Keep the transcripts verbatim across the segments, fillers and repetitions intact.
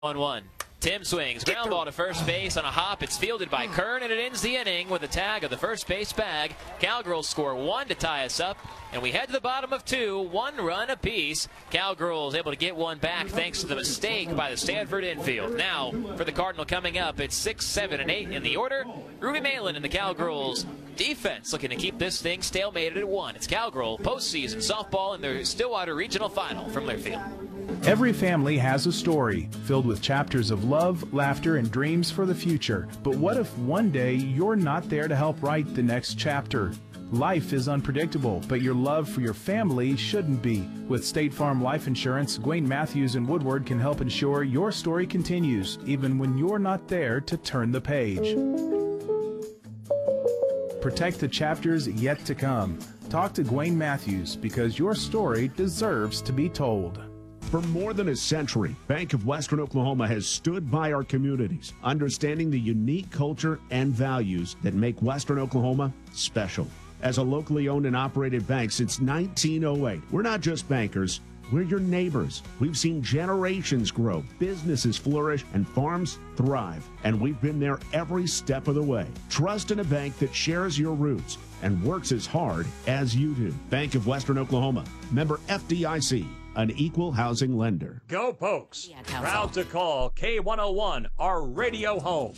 one one. Tim swings. Ground ball to first base on a hop. It's fielded by Kern, and it ends the inning with a tag of the first base bag. Cowgirls score one to tie us up, and we head to the bottom of two, one run apiece. Cowgirls able to get one back thanks to the mistake by the Stanford infield. Now, for the Cardinal coming up, it's six, seven, and eight in the order. Ruby Malin and the Cowgirls defense looking to keep this thing stalemated at one. It's Cowgirl postseason softball in their Stillwater Regional Final from Learfield. Every family has a story filled with chapters of love, laughter, and dreams for the future. But what if one day you're not there to help write the next chapter? Life is unpredictable, but your love for your family shouldn't be. With State Farm Life Insurance, Gwaine Matthews and Woodward can help ensure your story continues, even when you're not there to turn the page. Protect the chapters yet to come. Talk to Gwaine Matthews, because your story deserves to be told. For more than a century, Bank of Western Oklahoma has stood by our communities, understanding the unique culture and values that make Western Oklahoma special. As a locally owned and operated bank since nineteen oh eight, we're not just bankers, we're your neighbors. We've seen generations grow, businesses flourish, and farms thrive. And we've been there every step of the way. Trust in a bank that shares your roots and works as hard as you do. Bank of Western Oklahoma, member F D I C. An equal housing lender. Go Pokes! Proud to call K one oh one our radio home.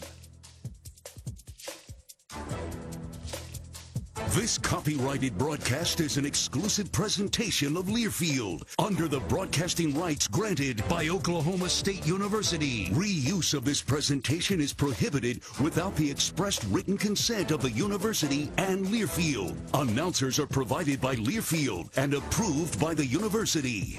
This copyrighted broadcast is an exclusive presentation of Learfield under the broadcasting rights granted by Oklahoma State University. Reuse of this presentation is prohibited without the expressed written consent of the university and Learfield. Announcers are provided by Learfield and approved by the university.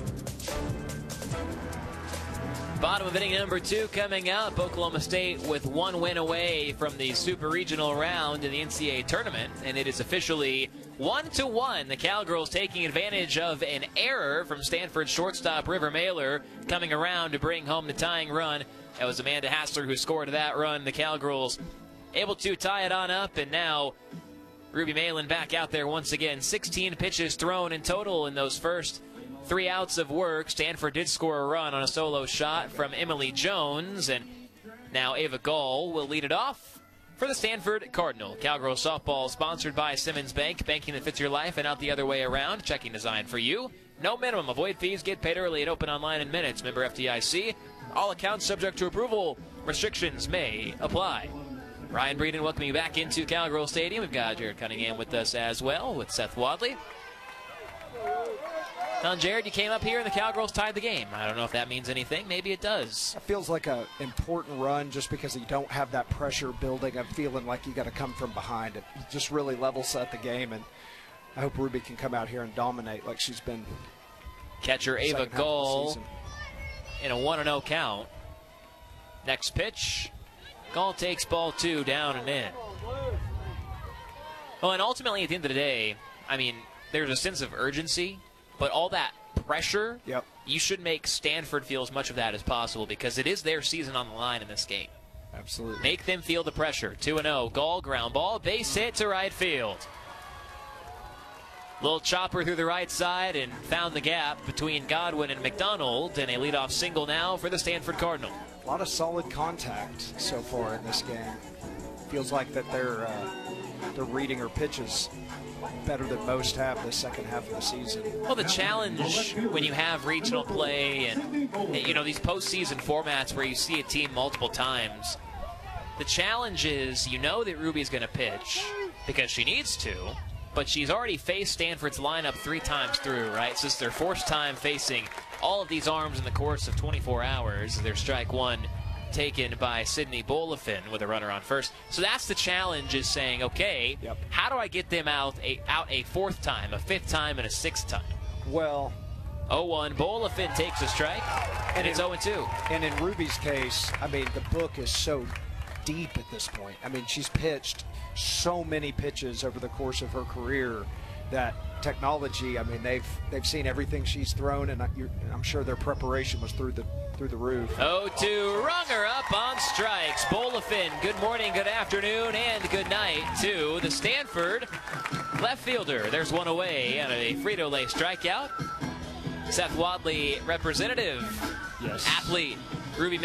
Bottom of inning number two coming up. Oklahoma State with one win away from the super regional round in the N C double A tournament, and it is officially one to one. The Cowgirls taking advantage of an error from Stanford shortstop River Mailer, coming around to bring home the tying run. That was Amanda Hassler who scored that run. The Cowgirls able to tie it on up, and now Ruby Malin back out there once again. sixteen pitches thrown in total in those first three outs of work. Stanford did score a run on a solo shot from Emily Jones, and now Ava Gall will lead it off for the Stanford Cardinal. Cowgirls softball sponsored by Simmons Bank, banking that fits your life and not the other way around. Checking designed for you. No minimum. Avoid fees. Get paid early and open online in minutes. Member F D I C. All accounts subject to approval. Restrictions may apply. Ryan Breeden welcoming you back into Cowgirl Stadium. We've got Jared Cunningham with us as well, with Seth Wadley. Now, Jared, you came up here and the Cowgirls tied the game. I don't know if that means anything. Maybe it does. It feels like an important run just because you don't have that pressure building. I'm feeling like you got to come from behind. It just really level set the game, and I hope Ruby can come out here and dominate like she's been. Catcher Ava Gall in a one and oh count. Next pitch. Gall takes ball two, down and in. Well, and ultimately at the end of the day, I mean, there's a sense of urgency. But all that pressure, yep. You should make Stanford feel as much of that as possible, because it is their season on the line in this game. Absolutely. Make them feel the pressure. two and oh. Gall ground ball. Base hit to right field. Little chopper through the right side and found the gap between Godwin and McDonald, and a leadoff single now for the Stanford Cardinal. A lot of solid contact so far in this game. Feels like that they're, uh, they're reading her pitches better than most have the second half of the season. Well, the challenge when you have regional play and, you know, these postseason formats where you see a team multiple times, the challenge is you know that Ruby's going to pitch because she needs to, but she's already faced Stanford's lineup three times through, right? So it's their fourth time facing all of these arms in the course of twenty-four hours. Their strike one taken by Sydney Bolifin with a runner on first. So that's the challenge, is saying, okay, yep. How do I get them out a, out a fourth time, a fifth time, and a sixth time? Well, oh one, Bolifin takes a strike, and, and it's oh and two. And in Ruby's case, I mean, the book is so deep at this point. I mean, she's pitched so many pitches over the course of her career that technology, I mean, they've they've seen everything she's thrown, and I, you're, I'm sure their preparation was through the through the roof. oh two, rung her up on strikes. Bolifin, good morning, good afternoon, and good night to the Stanford left fielder. There's one away on a Frito-Lay strikeout. Seth Wadley, representative, yes. athlete, Ruby